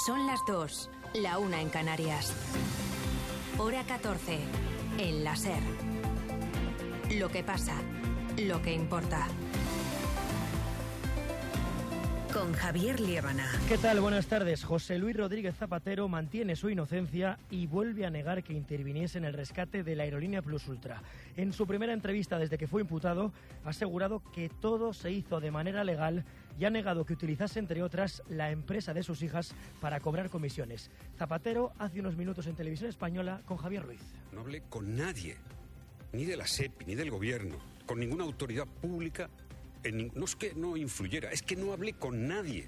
Son las 2, la 1 en Canarias. Hora 14, en la SER. Lo que pasa, lo que importa. Con Javier Liébana. ¿Qué tal? Buenas tardes. José Luis Rodríguez Zapatero mantiene su inocencia y vuelve a negar que interviniese en el rescate de la aerolínea Plus Ultra. En su primera entrevista desde que fue imputado, ha asegurado que todo se hizo de manera legal y ha negado que utilizase, entre otras, la empresa de sus hijas para cobrar comisiones. Zapatero hace unos minutos en Televisión Española con Javier Ruiz. No hablé con nadie, ni de la SEPI, ni del gobierno, con ninguna autoridad pública. No es que no influyera, es que no hablé con nadie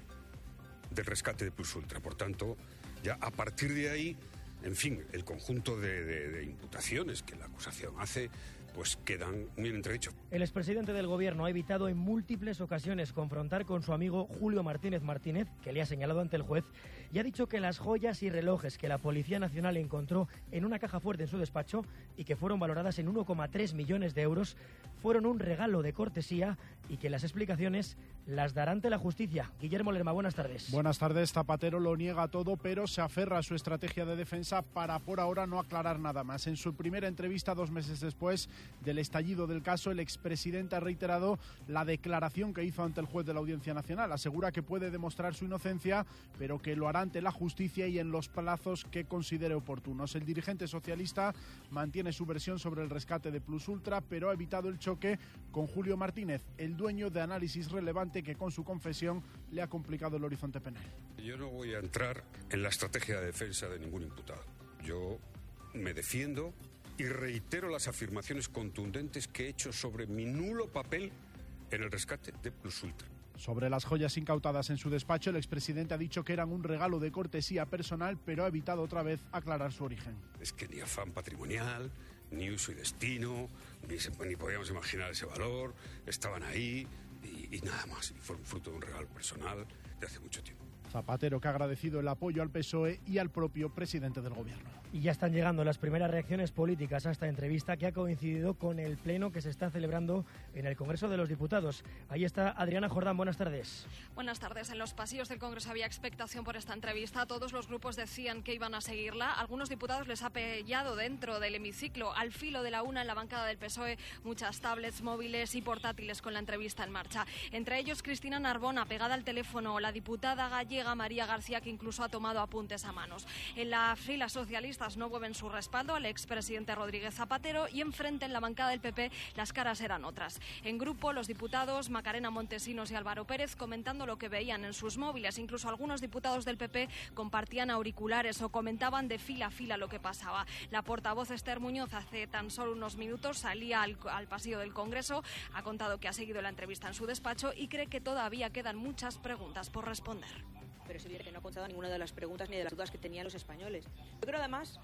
del rescate de Plus Ultra. Por tanto, ya a partir de ahí, en fin, el conjunto de imputaciones que la acusación hace, pues quedan muy en entredicho. El expresidente del gobierno ha evitado en múltiples ocasiones confrontar con su amigo Julio Martínez Martínez, que le ha señalado ante el juez, y ha dicho que las joyas y relojes que la Policía Nacional encontró en una caja fuerte en su despacho y que fueron valoradas en 1,3 millones de euros fueron un regalo de cortesía y que las explicaciones las dará ante la justicia. Guillermo Lerma, buenas tardes. Buenas tardes. Zapatero lo niega todo, pero se aferra a su estrategia de defensa para por ahora no aclarar nada más. En su primera entrevista, 2 meses después del estallido del caso, el expresidente ha reiterado la declaración que hizo ante el juez de la Audiencia Nacional. Asegura que puede demostrar su inocencia, pero que lo hará ante la justicia y en los plazos que considere oportunos. El dirigente socialista mantiene su versión sobre el rescate de Plus Ultra, pero ha evitado el choque con Julio Martínez, el dueño de Análisis Relevante, que con su confesión le ha complicado el horizonte penal. Yo no voy a entrar en la estrategia de defensa de ningún imputado. Yo me defiendo y reitero las afirmaciones contundentes que he hecho sobre mi nulo papel en el rescate de Plus Ultra. Sobre las joyas incautadas en su despacho, el expresidente ha dicho que eran un regalo de cortesía personal, pero ha evitado otra vez aclarar su origen. Es que ni afán patrimonial, ni uso y destino, ni podíamos imaginar ese valor, estaban ahí y nada más. Y fueron fruto de un regalo personal de hace mucho tiempo. Zapatero, que ha agradecido el apoyo al PSOE y al propio presidente del gobierno. Y ya están llegando las primeras reacciones políticas a esta entrevista, que ha coincidido con el pleno que se está celebrando en el Congreso de los Diputados. Ahí está Adriana Jordán, buenas tardes. Buenas tardes. En los pasillos del Congreso había expectación por esta entrevista. Todos los grupos decían que iban a seguirla. Algunos diputados les ha pillado dentro del hemiciclo, al filo de la una, en la bancada del PSOE, muchas tablets, móviles y portátiles con la entrevista en marcha. Entre ellos Cristina Narbona, pegada al teléfono, la diputada gallega María García, que incluso ha tomado apuntes a manos. En la fila socialistas no mueven su respaldo al expresidente Rodríguez Zapatero, y enfrente, en la bancada del PP, las caras eran otras. En grupo, los diputados Macarena Montesinos y Álvaro Pérez comentando lo que veían en sus móviles. Incluso algunos diputados del PP compartían auriculares o comentaban de fila a fila lo que pasaba. La portavoz Esther Muñoz hace tan solo unos minutos salía al pasillo del Congreso, ha contado que ha seguido la entrevista en su despacho y cree que todavía quedan muchas preguntas por responder. Pero es evidente que no ha contestado ninguna de las preguntas ni de las dudas que tenían los españoles. Yo creo además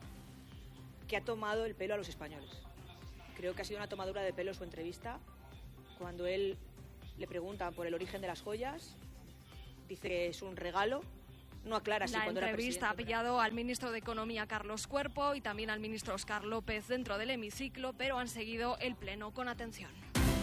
que ha tomado el pelo a los españoles. Creo que ha sido una tomadura de pelo su entrevista. Cuando él le preguntan por el origen de las joyas, dice que es un regalo. No aclara si cuando era presidente. La entrevista ha pillado al ministro de Economía, Carlos Cuerpo, y también al ministro Óscar López dentro del hemiciclo, pero han seguido el pleno con atención.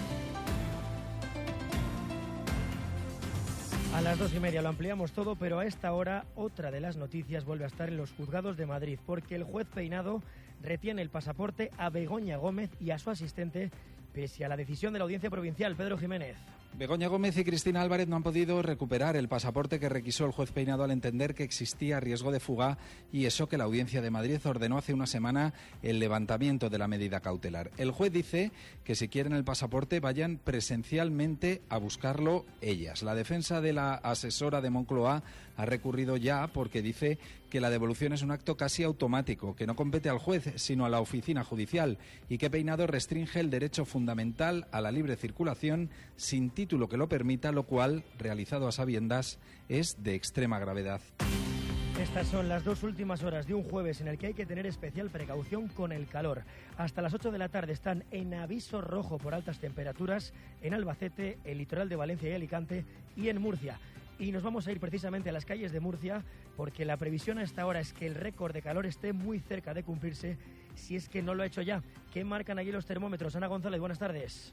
A las 2:30 lo ampliamos todo, pero a esta hora otra de las noticias vuelve a estar en los juzgados de Madrid, porque el juez Peinado retiene el pasaporte a Begoña Gómez y a su asistente, pese a la decisión de la Audiencia Provincial. Pedro Jiménez. Begoña Gómez y Cristina Álvarez no han podido recuperar el pasaporte que requisó el juez Peinado al entender que existía riesgo de fuga, y eso que la Audiencia de Madrid ordenó hace una semana el levantamiento de la medida cautelar. El juez dice que si quieren el pasaporte vayan presencialmente a buscarlo ellas. La defensa de la asesora de Moncloa ha recurrido ya porque dice que la devolución es un acto casi automático, que no compete al juez sino a la oficina judicial, y que Peinado restringe el derecho fundamental a la libre circulación sin título que lo permita, lo cual, realizado a sabiendas, es de extrema gravedad. Estas son las 2 últimas horas de un jueves en el que hay que tener especial precaución con el calor. Hasta las 8 de la tarde están en aviso rojo por altas temperaturas en Albacete, el litoral de Valencia y Alicante y en Murcia. Y nos vamos a ir precisamente a las calles de Murcia, porque la previsión a esta hora es que el récord de calor esté muy cerca de cumplirse, si es que no lo ha hecho ya. ¿Qué marcan allí los termómetros? Ana González, buenas tardes.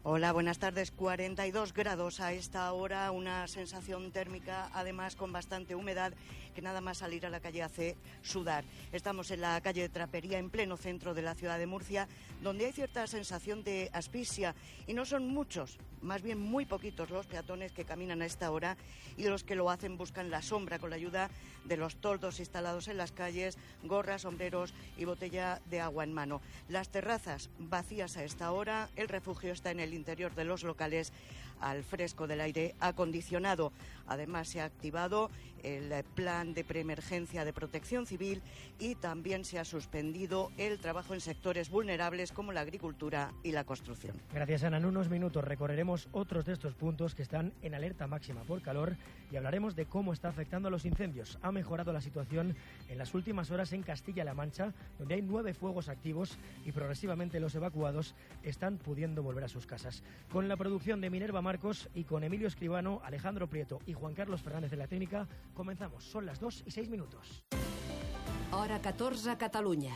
Hola, buenas tardes. 42 grados a esta hora, una sensación térmica, además con bastante humedad, que nada más salir a la calle hace sudar. Estamos en la calle de Trapería, en pleno centro de la ciudad de Murcia, donde hay cierta sensación de asfixia, y no son muchos, más bien muy poquitos los peatones que caminan a esta hora, y los que lo hacen buscan la sombra con la ayuda de los toldos instalados en las calles, gorras, sombreros y botella de agua en mano. Las terrazas vacías a esta hora, el refugio está en el interior de los locales al fresco del aire acondicionado. Además se ha activado el plan de preemergencia de protección civil y también se ha suspendido el trabajo en sectores vulnerables como la agricultura y la construcción. Gracias, Ana. En unos minutos recorreremos otros de estos puntos que están en alerta máxima por calor y hablaremos de cómo está afectando a los incendios. Ha mejorado la situación en las últimas horas en Castilla-La Mancha, donde hay 9 fuegos activos y progresivamente los evacuados están pudiendo volver a sus casas. Con la producción de Minerva Marcos y con Emilio Escribano, Alejandro Prieto y Juan Carlos Fernández de la técnica, comenzamos. Son las 2:06. Hora 14 a Catalunya.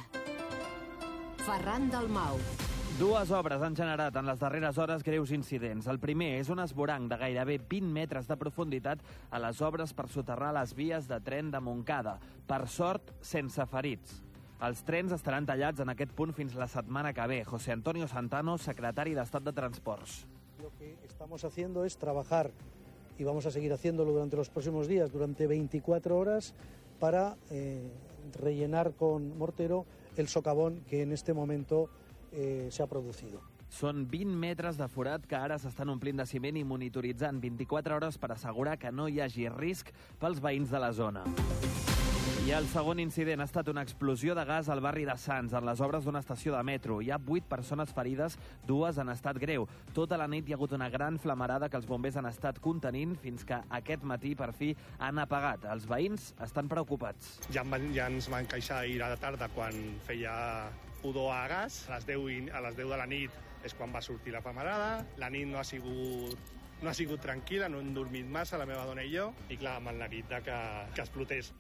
Ferran Dalmau. Dues obres han generat en les darreres hores greus incidents. El primer és un esvoranc de gairebé 20 metres de profunditat a les obres per soterrar les vies de tren de Montcada. Per sort, sense ferits. Els trens estaran tallats en aquest punt fins la setmana que ve. José Antonio Santano, secretari d'Estat de Transports. Lo que estamos haciendo es trabajar, y vamos a seguir haciéndolo durante los próximos días, durante 24 horas, para rellenar con mortero el socavón que en este momento se ha producido. Són 20 metres de forat que ara s'estan omplint de ciment i monitoritzant 24 hores per assegurar que no hi hagi risc pels veïns de la zona. I el segon incident ha estat una explosió de gas al barri de Sants, en les obres d'una estació de metro. Hi ha 8 persones ferides, 2 en estat greu. Tota la nit hi ha hagut una gran flamarada que els bombers han estat contenint fins que aquest matí, per fi, han apagat. Els veïns estan preocupats. Ja ens van queixar ahir a la tarda quan feia pudor a gas. A les 10 de la nit és quan va sortir la flamarada. La nit no ha sigut tranquil·la, no hem dormit massa, la meva dona i jo, i clar, amb el neguit que explotés.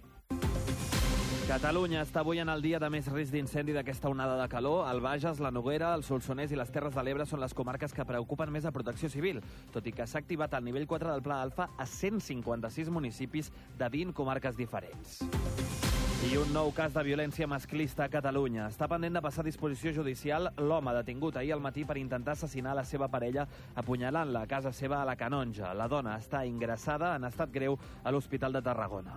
Catalunya està avui en el dia de més risc d'incendi d'aquesta onada de calor. El Bages, la Noguera, el Solsonès i les Terres de l'Ebre són les comarques que preocupen més a Protecció Civil, tot i que s'ha activat el nivell 4 del Pla Alfa a 156 municipis de 20 comarques diferents. I un nou cas de violència masclista a Catalunya. Està pendent de passar a disposició judicial l'home detingut ahir al matí per intentar assassinar la seva parella apunyalant-la a casa seva a la Canonja. La dona està ingressada en estat greu a l'Hospital de Tarragona.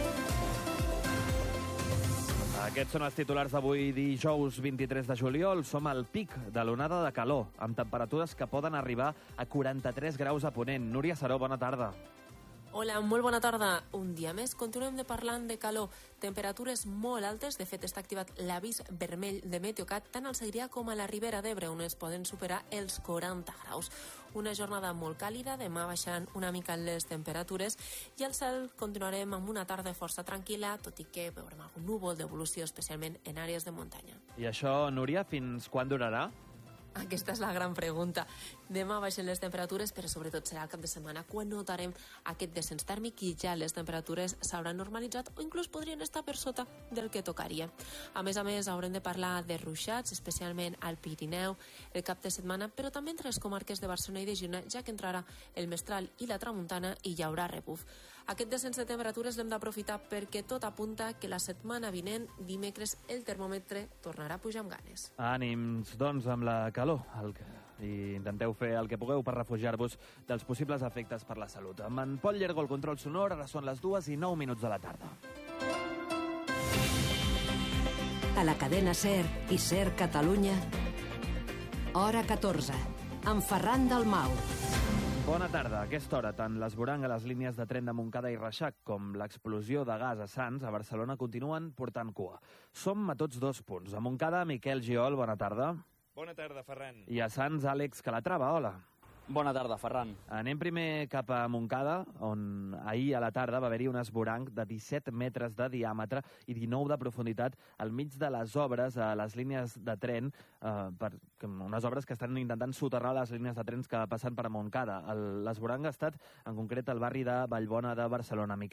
Aquests són els titulars d'avui, dijous 23 de juliol. Som al pic de l'onada de calor, amb temperatures que poden arribar a 43 graus a Ponent. Núria Saró, bona tarda. Hola, molt bona tarda. Un dia més continuem parlant de calor. Temperatures molt altes. De fet, està activat l'avís vermell de Meteocat tant al Segrià com a la Ribera d'Ebre, on es poden superar els 40 graus. Una jornada molt càlida, demà baixaran una mica les temperatures i al cel continuarem amb una tarda força tranquil·la, tot i que veurem algun núvol d'evolució, especialment en àrees de muntanya. I això, Núria, fins quan durarà? Aquesta és la gran pregunta. Demà baixen les temperatures, però sobretot serà el cap de setmana quan notarem aquest descens tèrmic i ja les temperatures s'hauran normalitzat o inclús podrien estar per sota del que tocaria. A més, haurem de parlar de ruixats, especialment al Pirineu, el cap de setmana, però també entre les comarques de Barcelona i de Girona, ja que entrarà el Mestral i la Tramuntana i hi haurà rebuf. Aquest descens de temperatures l'hem d'aprofitar perquè tot apunta que la setmana vinent, dimecres, el termòmetre tornarà a pujar amb ganes. Ànims, doncs, amb la calor. I intenteu fer el que pugueu per refugiar-vos dels possibles efectes per la salut. Amb en Pol Llergo, el control sonor, ara són les 2:09 de la tarda. A la cadena SER i SER Catalunya, hora 14, amb Ferran Dalmau. Bona tarda. A aquesta hora, tant l'esvoranc a les línies de tren de Montcada i Reixac com l'explosió de gas a Sants, a Barcelona, continuen portant cua. Som a tots dos punts. A Montcada, Miquel Giol, bona tarda. Bona tarda, Ferran. I a Sants, Àlex Calatrava, hola. Bona tarda, Ferran. Anem primer cap a Montcada, on ahir a la tarda va haver-hi un esvoranc de 17 metres de diàmetre i 19 de profunditat al mig de les obres a les línies de tren, unes obres que estan intentant soterrar les línies de trens que passen per Montcada. L'esvoranc ha estat, en concret, al barri de Vallbona de Barcelona. Miquel.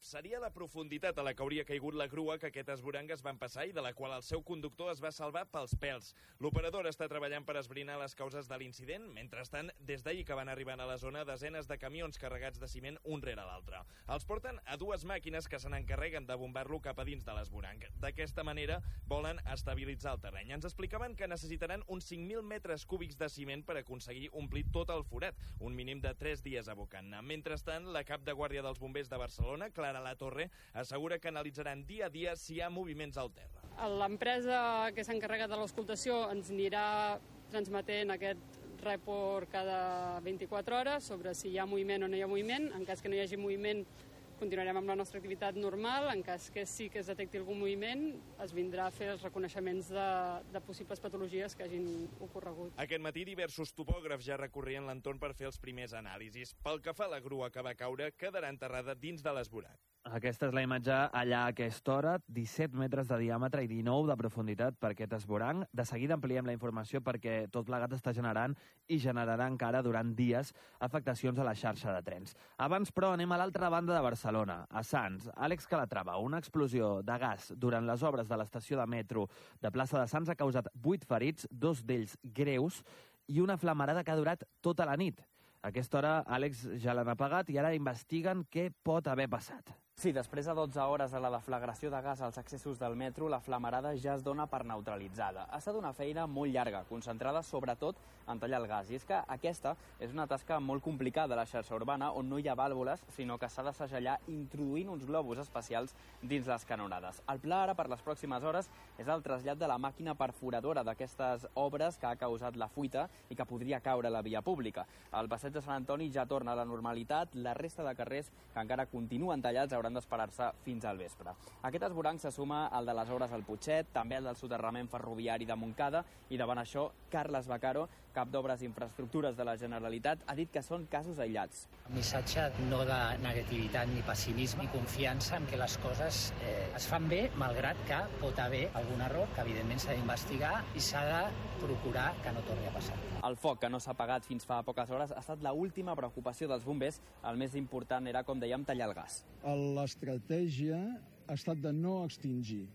Seria la profunditat a la que hauria caigut la grua que aquest esborang es van passar i de la qual el seu conductor es va salvar pels pèls. L'operador està treballant per esbrinar les causes de l'incident. Mentrestant, des d'ahir que van arribant a la zona desenes de camions carregats de ciment un rere l'altre. Els porten a dues màquines que se n'encarreguen de bombar-lo cap a dins de l'esborang. D'aquesta manera volen estabilitzar el terreny. Ens explicaven que necessitaran uns 5.000 metres cúbics de ciment per aconseguir omplir tot el forat, un mínim de 3 dies abocant-ne. Mentrestant, la cap de guàrdia dels bombers de Barcelona, Clara Latorre, assegura que analitzaran dia a dia si hi ha moviments al terra. L'empresa que s'encarrega de l'auscultació ens anirà transmetent aquest report cada 24 hores sobre si hi ha moviment o no hi ha moviment. En cas que no hi hagi moviment, continuarem amb la nostra activitat normal. En cas que sí que es detecti algun moviment, es vindrà a fer els reconeixements de possibles patologies que hagin ocorregut. Aquest matí diversos topògrafs ja recorrien l'entorn per fer els primers anàlisis. Pel que fa a la grua que va caure, quedarà enterrada dins de l'esborat. Aquesta és la imatge allà a aquesta hora, 17 metres de diàmetre i 19 de profunditat per aquest esborang. De seguida ampliem la informació perquè tot plegat està generant i generarà encara durant dies afectacions a la xarxa de trens. Abans, però, anem a l'altra banda de Barcelona, a Sants. Àlex Calatrava, una explosió de gas durant les obres de l'estació de metro de plaça de Sants ha causat 8 ferits, 2 d'ells greus, i una flamarada que ha durat tota la nit. A aquesta hora, Àlex, ja l'han apagat i ara investiguen què pot haver passat. Sí, després de 12 hores de la deflagració de gas als accessos del metro, la flamarada ja es dona per neutralitzada. Ha estat una feina molt llarga, concentrada sobretot en tallar el gas. I és que aquesta és una tasca molt complicada a la xarxa urbana, on no hi ha vàlvules, sinó que s'ha de segellar introduint uns globus especials dins les canonades. El pla ara, per les pròximes hores, és el trasllat de la màquina perforadora d'aquestes obres que ha causat la fuita i que podria caure a la via pública. El passeig de Sant Antoni ja torna a la normalitat, la resta de carrers que encara continuen tallats hauran d'esperar-se fins al vespre. Aquest esborang se suma al de les obres al Putxet, també al del soterrament ferroviari de Montcada, i davant això, Carles Bacaro, cap d'Obres i Infraestructures de la Generalitat, ha dit que són casos aïllats. Un missatge no de negativitat ni pessimisme, i confiança en que les coses es fan bé, malgrat que pot haver algun error que evidentment s'ha d'investigar i s'ha de procurar que no torni a passar. El foc, que no s'ha apagat fins fa poques hores, ha estat l'última preocupació dels bombers. El més important era, com dèiem, tallar el gas. L'estratègia ha estat de no extingir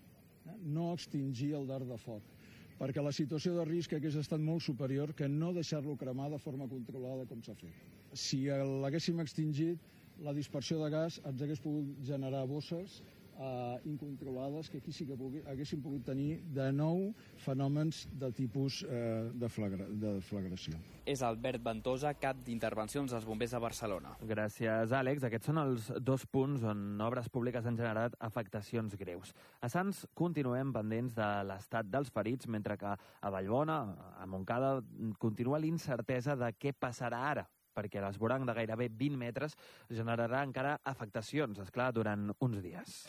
el dard de foc, perquè la situació de risc hagués estat molt superior que no deixar-lo cremar de forma controlada com s'ha fet. Si l'haguéssim extingit, la dispersió de gas ens hagués pogut generar bosses incontrolades que aquí sí que haguéssim pogut tenir de nou fenòmens de tipus de deflagració. És Albert Ventosa, cap d'intervencions dels bombers de Barcelona. Gràcies, Àlex. Aquests són els 2 punts on obres públiques han generat afectacions greus. A Sants continuem pendents de l'estat dels ferits, mentre que a Vallbona, a Montcada, continua l'incertesa de què passarà ara, perquè l'esborang de gairebé 20 metres generarà encara afectacions, esclar, durant uns dies.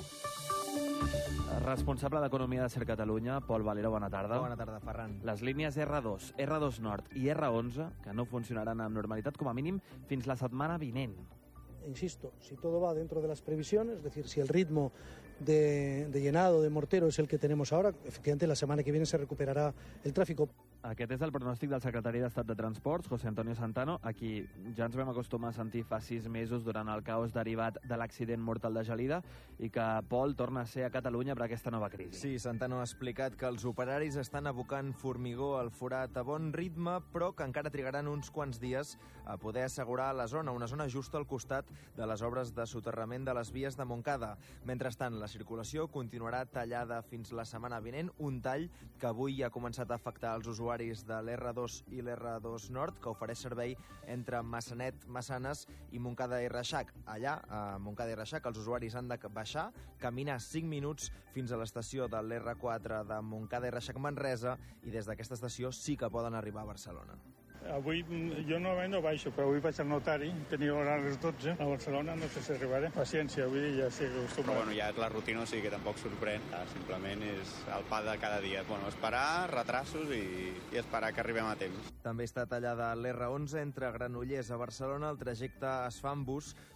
Responsable d'Economia de Ser Catalunya, Pol Valero, bona tarda. Bona tarda, Ferran. Les línies R2, R2 Nord i R11, que no funcionaran amb normalitat com a mínim fins la setmana vinent. Insisto, si todo va dentro de las previsiones, es decir, si el ritmo de llenado de mortero es el que tenemos ahora, efectivamente la semana que viene se recuperará el tráfico. Aquest és el pronòstic del secretari d'Estat de Transports, José Antonio Santano, a qui ja ens vam acostumar a sentir fa 6 mesos durant el caos derivat de l'accident mortal de Gelida i que Pol torna a ser a Catalunya per aquesta nova crisi. Sí, Santano ha explicat que els operaris estan abocant formigó al forat a bon ritme, però que encara trigaran uns quants dies a poder assegurar la zona, una zona just al costat de les obres de soterrament de les vies de Montcada. Mentrestant, la circulació continuarà tallada fins la setmana vinent, un tall que avui ha començat a afectar els usuaris de l'R2 i l'R2 Nord, que ofereix servei entre Massanet, Massanes i Montcada i Reixac. Allà, a Montcada i Reixac, els usuaris han de baixar, caminar 5 minuts fins a l'estació de l'R4 de Montcada i Reixac Manresa, i des d'aquesta estació sí que poden arribar a Barcelona. Avui jo normalment no baixo, però avui vaig al notari, tenia hora a les 12 a Barcelona, no sé si arribaré. Paciència, vull dir, ja estic acostumat. Però bueno, ja és la rutina, o sigui que tampoc sorprèn, simplement és el pa de cada dia. Bueno, esperar, retrasos i esperar que arribem a temps. També està tallada l'R11 entre Granollers a Barcelona, el trajecte es fa en bus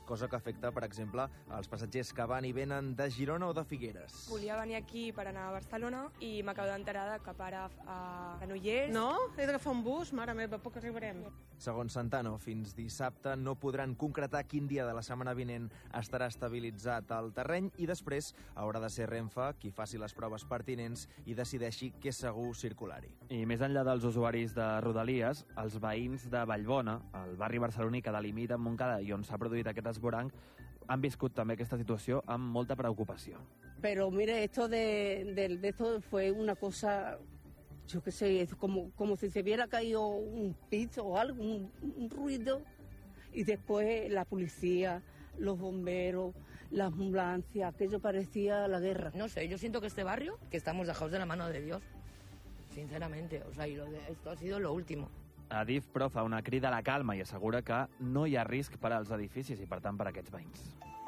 cosa que afecta, per exemple, els passatgers que van i venen de Girona o de Figueres. Volia venir aquí per anar a Barcelona i m'acabo d'enterar que para a Granollers. No, he d'agafar un bus, mare meva, poc arribarem. Segons Santano, fins dissabte no podran concretar quin dia de la setmana vinent estarà estabilitzat el terreny i després haurà de ser Renfe qui faci les proves pertinents i decideixi què és segur circular-hi. I més enllà dels usuaris de Rodalies, els veïns de Vallbona, el barri barceloní que delimita amb Montcada i on s'ha produït aquest esvoranc, han viscut també aquesta situació amb molta preocupació. Pero mire, esto fue una cosa, yo qué sé, es como si se hubiera caído un piso o algo, un ruido, y después la policía, los bomberos, la ambulancia, aquello parecía la guerra. No sé, yo siento que este barrio, que estamos dejados de la mano de Dios, sinceramente, o sea, y esto ha sido lo último. Adif, però, fa una crida a la calma i assegura que no hi ha risc per als edificis i, per tant, per a aquests veïns.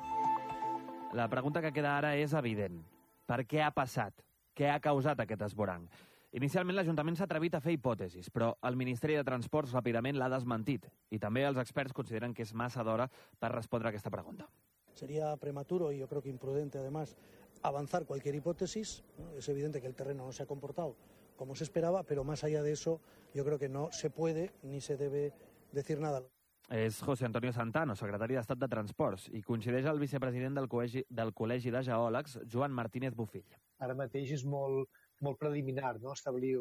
La pregunta que queda ara és evident. Per què ha passat? Què ha causat aquest esvoranc? Inicialment l'Ajuntament s'ha atrevit a fer hipòtesis, però el Ministeri de Transports ràpidament l'ha desmentit i també els experts consideren que és massa d'hora per respondre a aquesta pregunta. Sería prematuro y yo creo que imprudente, además, avanzar cualquier hipótesis. Es evidente que el terreno no se ha comportado como se esperaba, pero más allá de eso, yo creo que no se puede ni se debe decir nada. És José Antonio Santano, secretari d'Estat de Transports, i coincideix el vicepresident del Col·legi de Geòlegs, Joan Martínez Bofill. Ara mateix és molt preliminar, no?, establir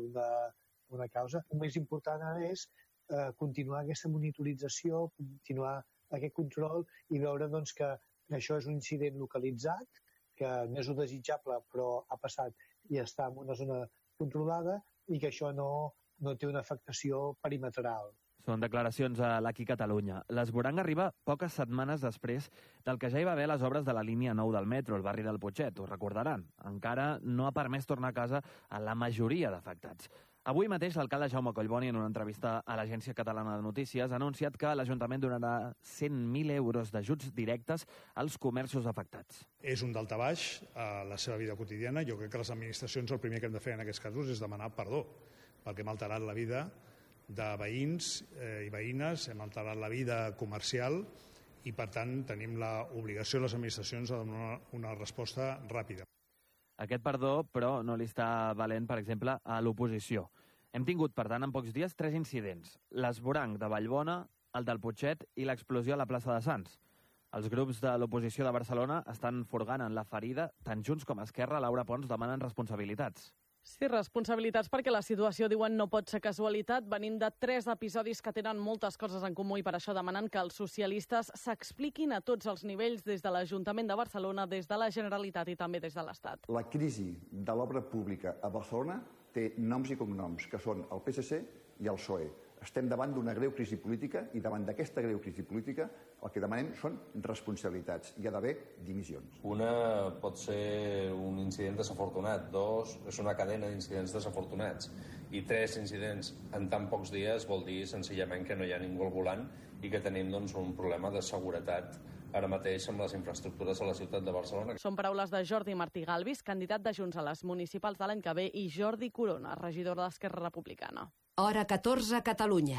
una causa. El més important ara és continuar aquesta monitorització, continuar aquest control i veure doncs, que això és un incident localitzat, que no és el desitjable, però ha passat i està en una zona controlada i que això no té una afectació perimetral. Són declaracions a l'Aquí Catalunya. L'esvoranc arriba poques setmanes després del que ja hi va haver les obres de la línia 9 del metro, el barri del Putxet, ho recordaran. Encara no ha permès tornar a casa a la majoria d'afectats. Avui mateix l'alcalde Jaume Collboni, en una entrevista a l'Agència Catalana de Notícies, ha anunciat que l'Ajuntament donarà 100.000 euros d'ajuts directes als comerços afectats. És un daltabaix a la seva vida quotidiana. Jo crec que les administracions el primer que hem de fer en aquests casos és demanar perdó, perquè hem alterat la vida de veïns i veïnes, hem alterat la vida comercial i, per tant, tenim l'obligació de les administracions de donar una resposta ràpida. Aquest perdó, però, no li està valent, per exemple, a l'oposició. Hem tingut, per tant, en pocs dies, 3 incidents. L'esvoranc de Vallbona, el del Putxet i l'explosió a la plaça de Sants. Els grups de l'oposició de Barcelona estan furgant en la ferida. Tant Junts com Esquerra, Laura Pons, demanen responsabilitats. Sí, responsabilitats perquè la situació, diuen, no pot ser casualitat. Venim de 3 episodis que tenen moltes coses en comú i per això demanen que els socialistes s'expliquin a tots els nivells, des de l'Ajuntament de Barcelona, des de la Generalitat i també des de l'Estat. La crisi de l'obra pública a Barcelona té noms i cognoms, que són el PSC i el PSOE. Estem davant d'una greu crisi política i davant d'aquesta greu crisi política el que demanem són responsabilitats. Hi ha d'haver dimissions. Una pot ser un incident desafortunat, 2 és una cadena d'incidents desafortunats i 3 incidents en tan pocs dies vol dir senzillament que no hi ha ningú al volant i que tenim doncs, un problema de seguretat ara mateix amb les infraestructures a la ciutat de Barcelona. Són paraules de Jordi Martí Galvis, candidat de Junts a les municipals de l'any que ve, i Jordi Corona, regidor de l'Esquerra Republicana. Hora 14 a Catalunya.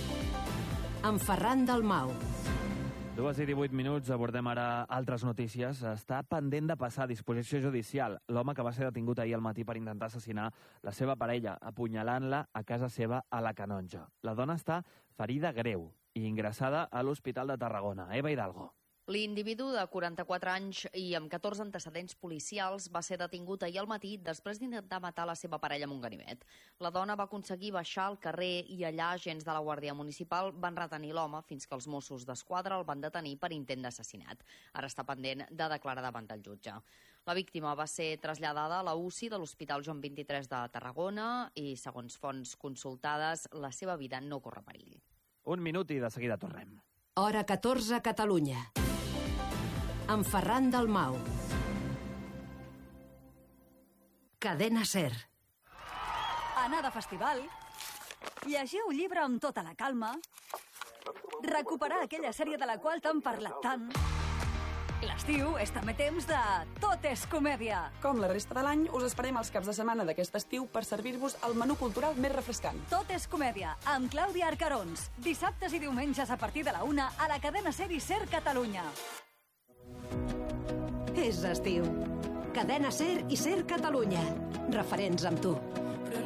Amb Ferran Dalmau. 2:18, abordem ara altres notícies. Està pendent de passar a disposició judicial l'home que va ser detingut ahir al matí per intentar assassinar la seva parella, apunyalant-la a casa seva a la Canonja. La dona està ferida greu i ingressada a l'Hospital de Tarragona. Eva Hidalgo. L'individu de 44 anys i amb 14 antecedents policials va ser detingut ahir al matí després d'intentar matar la seva parella amb un ganivet. La dona va aconseguir baixar al carrer i allà agents de la Guàrdia Municipal van retenir l'home fins que els Mossos d'Esquadra el van detenir per intent d'assassinat. Ara està pendent de declarar davant del jutge. La víctima va ser traslladada a la UCI de l'Hospital Joan 23 de Tarragona i, segons fonts consultades, la seva vida no corre perill. Un minut i de seguida tornem. Hora 14 a Catalunya. Amb Ferran Dalmau. Cadena SER. Anar de festival, llegir un llibre amb tota la calma, recuperar aquella sèrie de la qual t'han parlat tant, L'estiu és també temps de Tot és comèdia. Com la resta de l'any, us esperem els caps de setmana d'aquest estiu per servir-vos el menú cultural més refrescant. Tot és comèdia, amb Clàudia Arcarons. Dissabtes i diumenges a partir de la 1 a la cadena SER i SER Catalunya. És estiu. Cadena SER i SER Catalunya. Referents amb tu.